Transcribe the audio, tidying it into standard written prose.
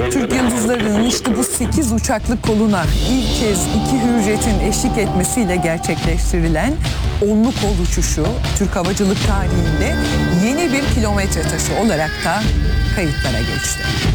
Türk Yıldızları'nın işte bu 8 uçaklı koluna ilk kez 2 Hürjet'in eşlik etmesiyle gerçekleştirilen onlu kol uçuşu Türk havacılık tarihinde yeni bir kilometre taşı olarak da kayıtlara geçti.